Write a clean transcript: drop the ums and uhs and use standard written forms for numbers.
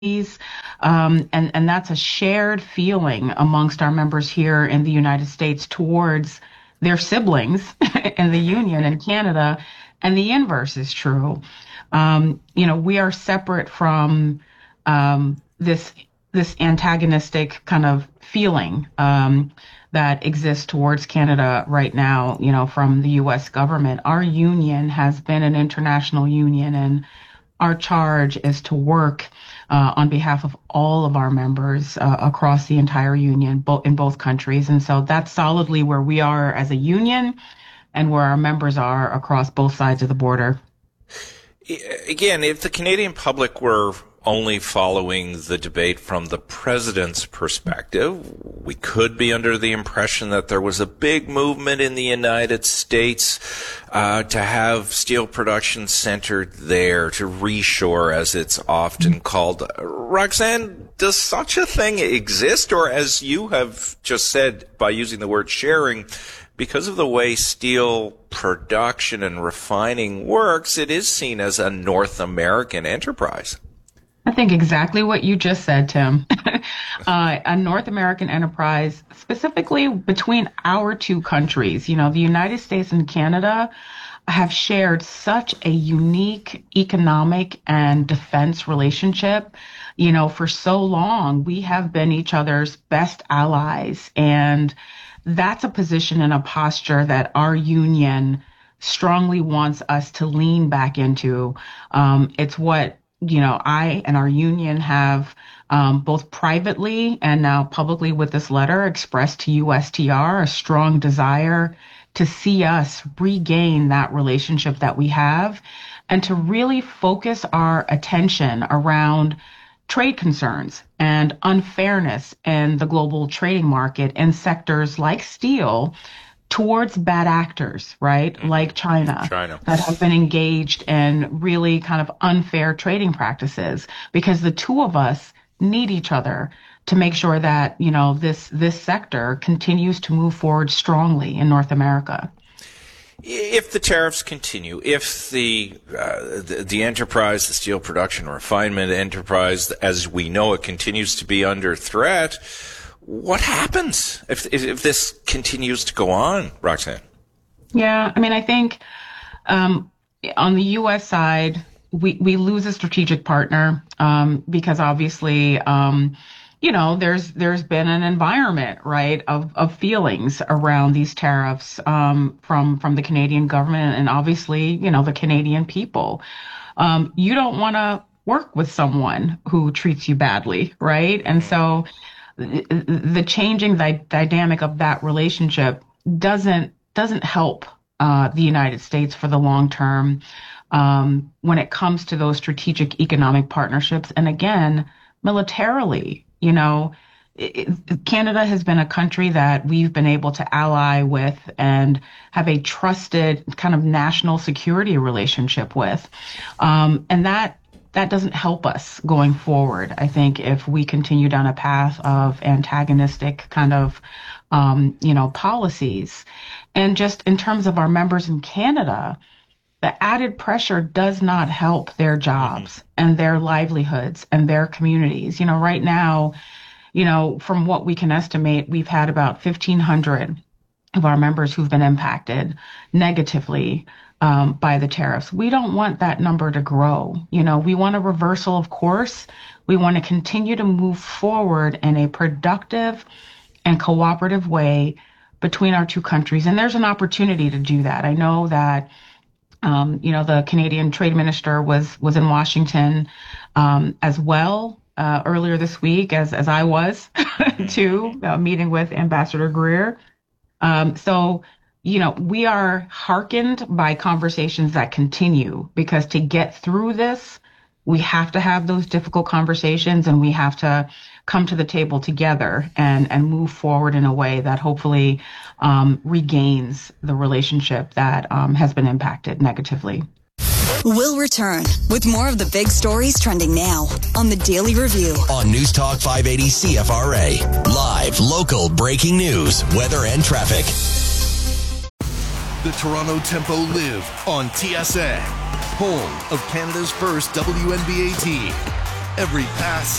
and that's a shared feeling amongst our members here in the United States towards their siblings in the Union in Canada, and the inverse is true. We are separate from this antagonistic kind of feeling that exists towards Canada right now, from the U.S. government. Our union has been an international union, and our charge is to work on behalf of all of our members across the entire union, in both countries. And so that's solidly where we are as a union and where our members are across both sides of the border. Again, if the Canadian public were only following the debate from the president's perspective, we could be under the impression that there was a big movement in the United States to have steel production centered there, to reshore, as it's often called. Roxanne, does such a thing exist? Or, as you have just said by using the word sharing, because of the way steel production and refining works, it is seen as a North American enterprise? I think exactly what you just said, Tim. A North American enterprise, specifically between our two countries. The United States and Canada have shared such a unique economic and defense relationship. For so long, we have been each other's best allies. And that's a position and a posture that our union strongly wants us to lean back into. It's what I and our union have both privately and now publicly with this letter expressed to USTR a strong desire to see us regain that relationship that we have and to really focus our attention around trade concerns and unfairness in the global trading market in sectors like steel towards bad actors, right? Like China, that have been engaged in really kind of unfair trading practices, because the two of us need each other to make sure that, this sector continues to move forward strongly in North America. If the tariffs continue, if the enterprise, the steel production refinement enterprise, as we know it, continues to be under threat, what happens if this continues to go on, Roxanne? Yeah, I think on the U.S. side, we lose a strategic partner because obviously, there's been an environment, right, of feelings around these tariffs from the Canadian government and obviously, the Canadian people. You don't want to work with someone who treats you badly, right? And so the changing dynamic of that relationship doesn't help the United States for the long term when it comes to those strategic economic partnerships. And again, militarily, Canada has been a country that we've been able to ally with and have a trusted kind of national security relationship with. And that doesn't help us going forward, I think, if we continue down a path of antagonistic kind of, policies. And just in terms of our members in Canada, the added pressure does not help their jobs and their livelihoods and their communities. Right now, from what we can estimate, we've had about 1,500 of our members who've been impacted negatively by the tariffs. We don't want that number to grow. We want a reversal, of course. We want to continue to move forward in a productive and cooperative way between our two countries. And there's an opportunity to do that. I know that, the Canadian Trade Minister was in Washington as well earlier this week, as I was too, meeting with Ambassador Greer. So we are heartened by conversations that continue, because to get through this, we have to have those difficult conversations and we have to come to the table together and move forward in a way that hopefully regains the relationship that has been impacted negatively. We'll return with more of the big stories trending now on the Daily Review. On News Talk 580 CFRA. Live, local, breaking news, weather and traffic. The Toronto Tempo live on TSN, home of Canada's first WNBA team. Every pass,